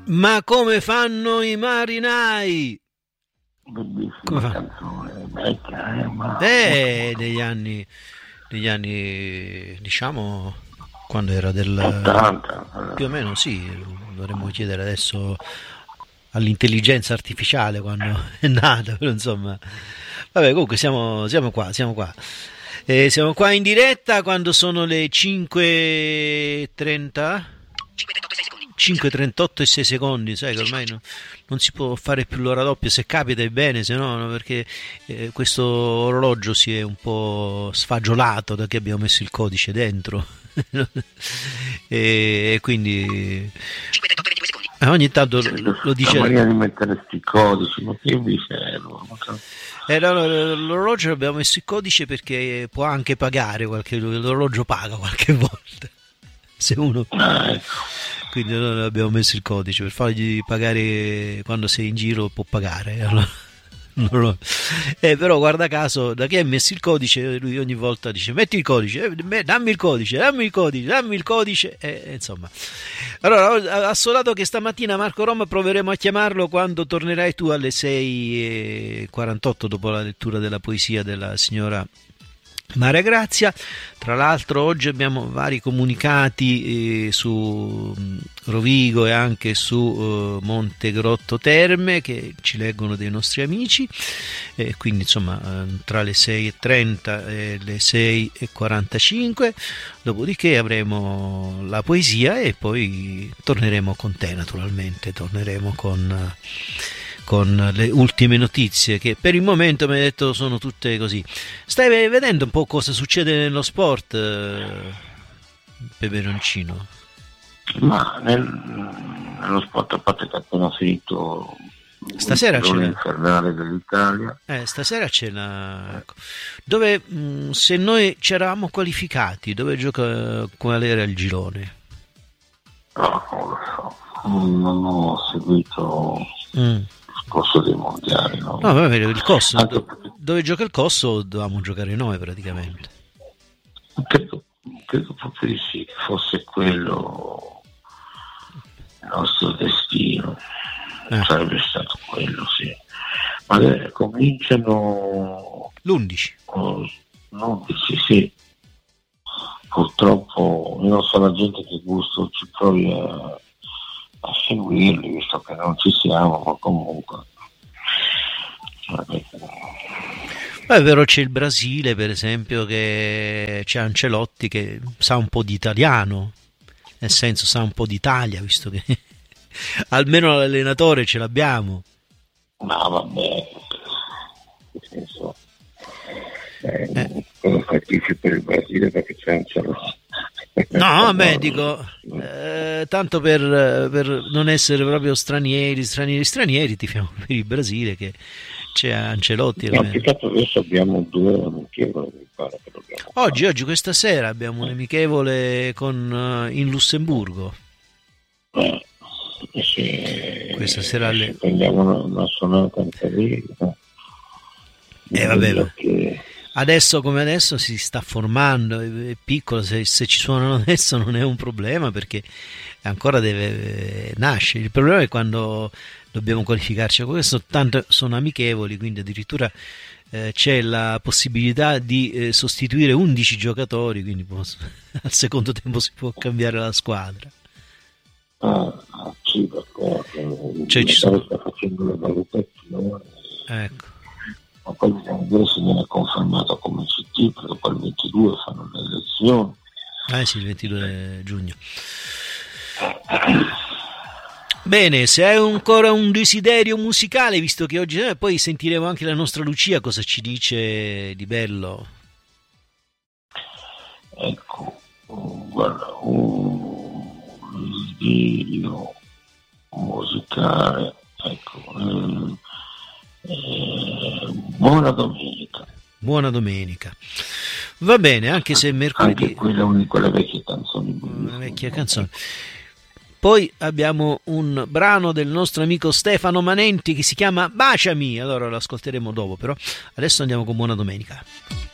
Ma come fanno i marinai? Bellissima canzone, vecchia, ma degli anni, diciamo, quando era del 80. più o meno, sì, dovremmo chiedere adesso all'intelligenza artificiale quando è nata, però insomma, vabbè, comunque siamo qua. Siamo qua in diretta quando sono le 5:30. 5:38 e 6 secondi, sai che ormai non si può fare più l'ora doppia, se capita è bene, se no, perché questo orologio si è un po' sfagiolato da che abbiamo messo il codice dentro e quindi ogni tanto lo dice. La maniera di mettere questi codici, ma che vi servono? L'orologio l'abbiamo messo il codice perché può anche pagare, l'orologio paga qualche volta se uno Ecco. quindi noi abbiamo messo il codice per fargli pagare quando sei in giro, può pagare. Allora, però guarda caso, da che hai messo il codice, lui ogni volta dice metti il codice, dammi il codice, insomma. Allora, ho assodato che stamattina Marco Rom proveremo a chiamarlo quando tornerai tu alle 6:48 dopo la lettura della poesia della signora Maria Grazia. Tra l'altro oggi abbiamo vari comunicati su Rovigo e anche su Monte Grotto Terme che ci leggono dei nostri amici, quindi insomma tra le 6:30 e le 6:45, dopodiché avremo la poesia e poi torneremo con te, naturalmente torneremo con le ultime notizie che per il momento mi hai detto sono tutte così. Stai vedendo un po' cosa succede nello sport, Peperoncino? Ma nello sport, a parte che è appena finito stasera c'è l'infernale dell'Italia, stasera c'è dove se noi ci eravamo qualificati, dove gioca, qual era il girone? No, non lo so, non ho seguito corso dei mondiali, no? No, vabbè, il Kosso, Anche dove gioca il Kosso dovevamo giocare noi praticamente. credo proprio di sì, che fosse quello il nostro destino, sarebbe stato quello, sì. Ma cominciano l'11. Sì. Purtroppo io non so la gente che gusto ci provi a seguirli, visto che non ci siamo, ma comunque Però c'è il Brasile, per esempio, che c'è Ancelotti che sa un po' di italiano, nel senso sa un po' d'Italia, visto che almeno l'allenatore ce l'abbiamo. Ma vabbè, nel senso come fatica per il Brasile perché c'è Ancelotti. No, vabbè, dico, tanto per non essere proprio stranieri, tifiamo per il Brasile che c'è Ancelotti. Adesso abbiamo 2 amichevoli, mi pare che dobbiamo oggi questa sera abbiamo un amichevole in Lussemburgo. Questa sera prendiamo una sonata anche lì. Vabbè. Adesso come adesso si sta formando, è piccolo, se ci suonano adesso non è un problema perché ancora deve nascere. Il problema è quando dobbiamo qualificarci a questo, tanto sono amichevoli, quindi addirittura c'è la possibilità di sostituire 11 giocatori, quindi al secondo tempo si può cambiare la squadra. Sì, d'accordo. Cioè, sta facendo le valutazioni. Ecco. Ma poi bisogna vedere se viene confermato come CT, perché poi il 22 fanno le elezioni. Sì, il 22 giugno. Bene, se hai ancora un desiderio musicale, visto che oggi poi sentiremo anche la nostra Lucia cosa ci dice di bello. Ecco, guarda, un desiderio musicale, ecco. Buona domenica. Buona domenica. Va bene, anche se mercoledì. Anche quella è una di quelle vecchie canzoni. Una vecchia canzone. Poi abbiamo un brano del nostro amico Stefano Manenti che si chiama Baciami. Allora lo ascolteremo dopo, però adesso andiamo con Buona domenica.